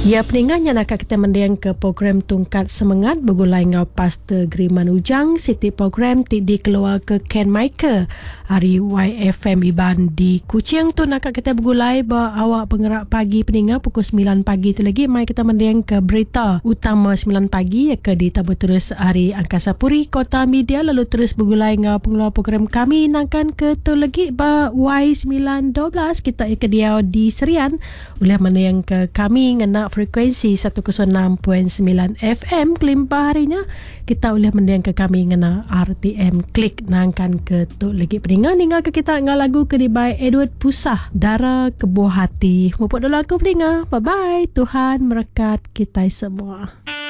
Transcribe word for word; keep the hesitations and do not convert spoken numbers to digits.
Ya, peninggalnya nak kita mendiang ke program Tungkat Semangat bergulai ngau Pastor Griman Ujang Siti program ti dikeluar ke Ken Michael hari Y F M Iban di Kuching tu nak kita bergulai ba awak penggerak pagi peninggal pukul sembilan pagi tu lagi mai kita mendiang ke berita utama sembilan pagi ya ke ditabu terus hari Angkasa Puri Kota Media lalu terus bergulai ngau pengeluar program kami nakan ke tu lagi ba Y sembilan dua belas kita ke dia di Serian boleh mendiang ke kami ngena frekuensi seratus enam perpuluhan sembilan F M kelimpah harinya kita boleh mendiang ke kami ngena R T M klik nangkan ke tu lagi peningan tinggal ke kita ngah lagu ke di by Edward Pusah Dara Kebuah Hati mupuk dulu aku peningan bye bye Tuhan merekat kita semua.